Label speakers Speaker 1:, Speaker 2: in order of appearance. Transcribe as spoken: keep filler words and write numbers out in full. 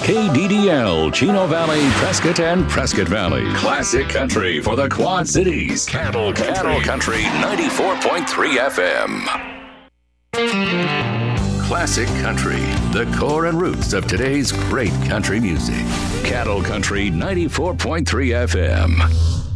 Speaker 1: K D D L, Chino Valley, Prescott, and Prescott Valley. Classic country for the Quad Cities. Cattle Country, Cattle Country ninety-four point three F M. Classic country, the core and roots of today's great country music. Cattle Country ninety-four point three F M.